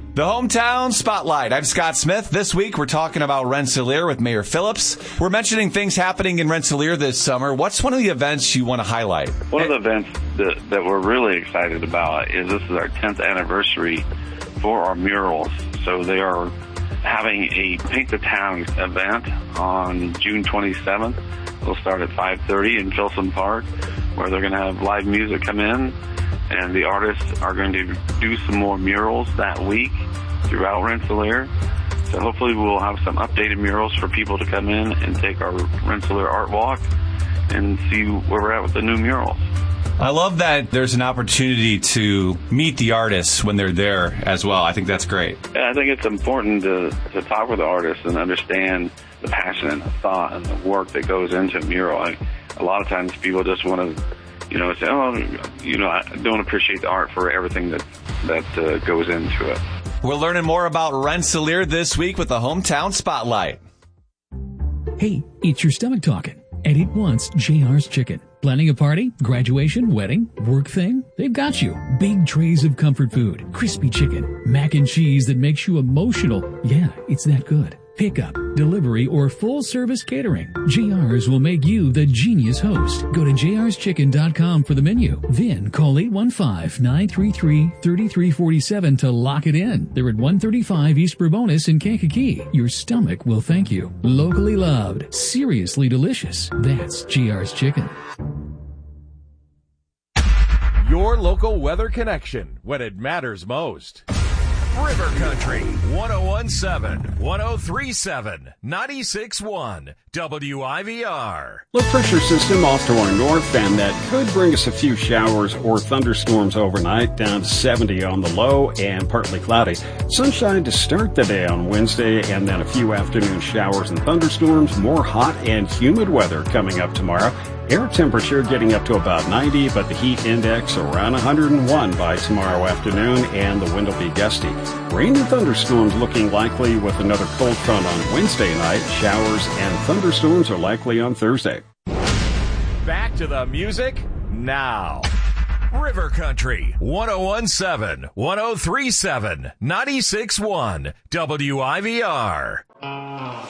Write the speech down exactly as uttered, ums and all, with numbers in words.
The Hometown Spotlight. I'm Scott Smith. This week, we're talking about Rensselaer with Mayor Phillips. We're mentioning things happening in Rensselaer this summer. What's one of the events you want to highlight? One of the events that, that we're really excited about is this is our tenth anniversary for our murals. So they are having a Paint the Town event on June twenty-seventh. It'll start at five thirty in Filson Park, where they're going to have live music come in. And the artists are going to do some more murals that week throughout Rensselaer. So hopefully we'll have some updated murals for people to come in and take our Rensselaer Art Walk and see where we're at with the new murals. I love that there's an opportunity to meet the artists when they're there as well. I think that's great. Yeah, I think it's important to, to talk with the artists and understand the passion and the thought and the work that goes into a mural. I, a lot of times people just want to You know, say, oh, you know, I don't appreciate the art for everything that that uh, goes into it. We're learning more about Rensselaer this week with the Hometown Spotlight. Hey, it's your stomach talking. And it wants J R's Chicken. Planning a party, graduation, wedding, work thing? They've got you. Big trays of comfort food, crispy chicken, mac and cheese that makes you emotional. Yeah, it's that good. Pickup, delivery, or full-service catering. J R's will make you the genius host. Go to j rs chicken dot com for the menu. Then call eight one five, nine three three, three three four seven to lock it in. They're at one thirty-five East Bourbonus in Kankakee. Your stomach will thank you. Locally loved. Seriously delicious. That's J R's Chicken. Your local weather connection when it matters most. River Country, one oh one point seven, one oh three point seven, ninety-six point one, W I V R. Low pressure system off to our north, and that could bring us a few showers or thunderstorms overnight, down to seventy on the low and partly cloudy. Sunshine to start the day on Wednesday, and then a few afternoon showers and thunderstorms. More hot and humid weather coming up tomorrow. Air temperature getting up to about ninety, but the heat index around one hundred one by tomorrow afternoon, and the wind will be gusty. Rain and thunderstorms looking likely with another cold front on Wednesday night. Showers and thunderstorms are likely on Thursday. Back to the music now. River Country, one oh one point seven, one oh three point seven, ninety-six point one, W I V R.